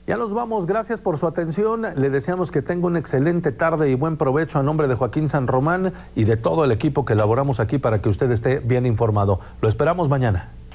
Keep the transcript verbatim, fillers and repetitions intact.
Ya nos vamos, gracias por su atención. Le deseamos que tenga una excelente tarde y buen provecho a nombre de Joaquín San Román y de todo el equipo que elaboramos aquí para que usted esté bien informado. Lo esperamos mañana.